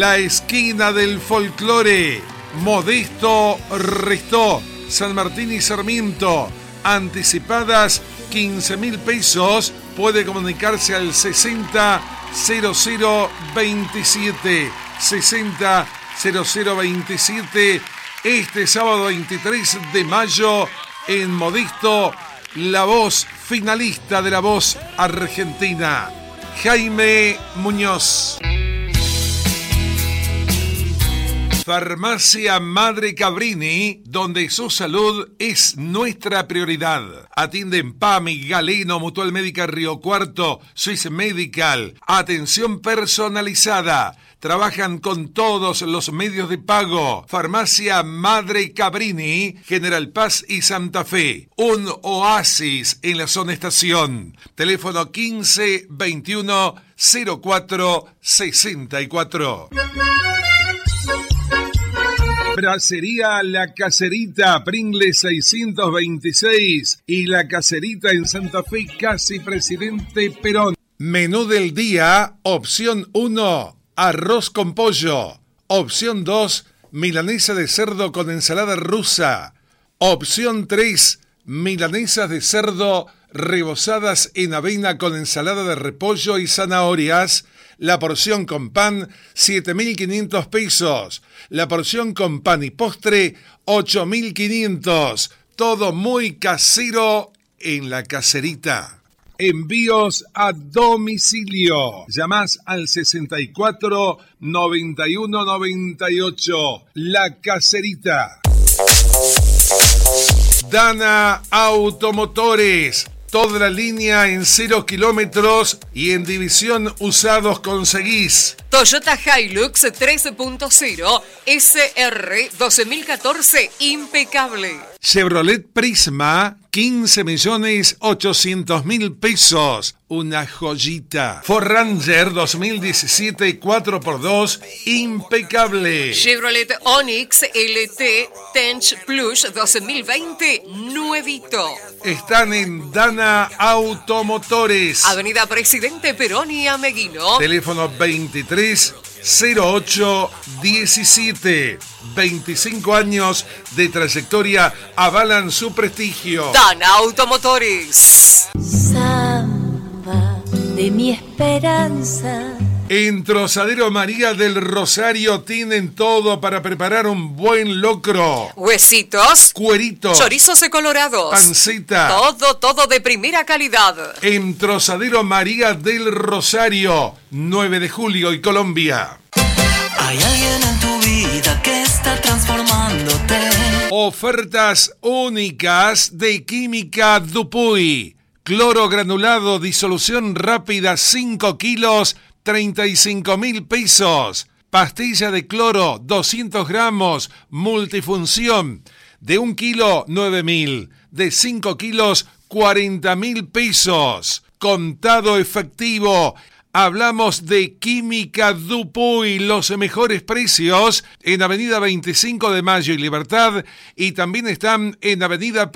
La esquina del folclore, Modesto Restó, San Martín y Sarmiento, anticipadas 15.000 pesos, puede comunicarse al 600027, 600027, este sábado 23 de mayo en Modesto, la voz finalista de La Voz Argentina, Jaime Muñoz. Farmacia Madre Cabrini, donde su salud es nuestra prioridad. Atienden PAMI, Galeno, Mutual Médica Río Cuarto, Swiss Medical. Atención personalizada. Trabajan con todos los medios de pago. Farmacia Madre Cabrini, General Paz y Santa Fe. Un oasis en la zona estación. Teléfono 15 21 04 64. Bracería La Caserita, Pringles 626 y La Caserita en Santa Fe, casi Presidente Perón. Menú del día, opción 1, arroz con pollo. Opción 2, milanesa de cerdo con ensalada rusa. Opción 3, milanesas de cerdo rebozadas en avena con ensalada de repollo y zanahorias. La porción con pan, 7.500 pesos. La porción con pan y postre, 8.500. Todo muy casero en La Caserita. Envíos a domicilio. Llamás al 64 91 98. La Caserita. Dana Automotores. Toda la línea en 0 kilómetros y en división usados conseguís. Toyota Hilux 3.0 SR 2014 impecable. Chevrolet Prisma 15.800.000 pesos. Una joyita. Ford Ranger 2017 4x2 impecable. Chevrolet Onix LT Tench Plus 2020 nuevito. Están en Dana Automotores. Avenida Presidente Perón y Ameguino. Teléfono 23 08 17. 25 años de trayectoria avalan su prestigio. Dana Automotores. Samba de mi esperanza. En Trozadero María del Rosario tienen todo para preparar un buen locro. Huesitos, cueritos, chorizos colorados, panceta. Todo de primera calidad. En Trozadero María del Rosario, 9 de julio y Colombia. Hay alguien en tu vida que está transformándote. Ofertas únicas de Química Dupuy. Cloro granulado, disolución rápida, 5 kilos, 35.000 pesos. Pastilla de cloro, 200 gramos, multifunción. De 1 kilo, 9.000. De 5 kilos, 40.000 pesos. Contado efectivo. Hablamos de Química Dupuy, los mejores precios en Avenida 25 de Mayo y Libertad, y también están en Avenida